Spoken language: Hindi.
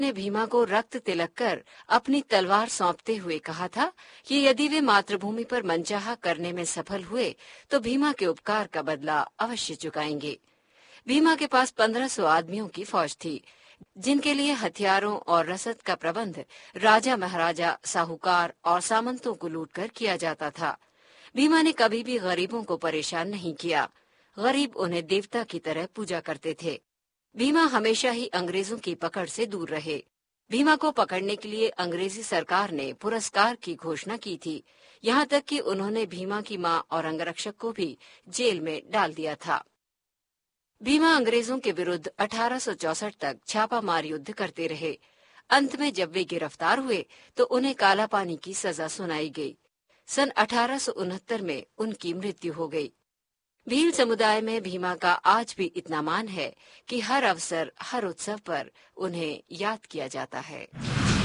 ने भीमा को रक्त तिलक कर अपनी तलवार सौंपते हुए कहा था कि यदि वे मातृभूमि पर मनचाहा करने में सफल हुए तो भीमा के उपकार का बदला अवश्य चुकाएंगे। भीमा के पास 1500 आदमियों की फौज थी, जिनके लिए हथियारों और रसद का प्रबंध राजा महाराजा, साहूकार और सामंतों को लूटकर किया जाता था। भीमा ने कभी भी गरीबों को परेशान नहीं किया। गरीब उन्हें देवता की तरह पूजा करते थे। भीमा हमेशा ही अंग्रेजों की पकड़ से दूर रहे। भीमा को पकड़ने के लिए अंग्रेजी सरकार ने पुरस्कार की घोषणा की थी। यहाँ तक कि उन्होंने भीमा की मां और अंगरक्षक को भी जेल में डाल दिया था। भीमा अंग्रेजों के विरुद्ध 1864 तक छापामार युद्ध करते रहे। अंत में जब वे गिरफ्तार हुए तो उन्हें काला पानी की सजा सुनाई गई। सन 1869 में उनकी मृत्यु हो गई। भील समुदाय में भीमा का आज भी इतना मान है कि हर अवसर, हर उत्सव पर उन्हें याद किया जाता है।